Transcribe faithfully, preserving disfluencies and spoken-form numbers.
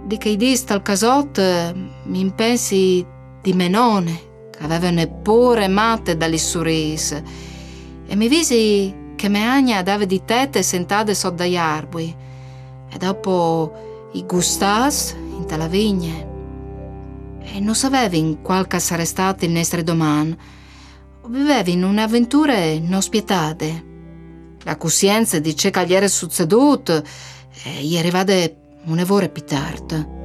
di che i dista al casot mi impensi di menone, che aveva neppure matte dagli suris, e mi visi che me agna dava di tette sentate sotto dagli arbui, e dopo i gustas in tala vigne. E non sapevi in qual che sarebbe stato il nostro domani. Vivevi in un'avventura non spietate. La coscienza dice che gli era succeduto e gli arrivava un'evore più tardi.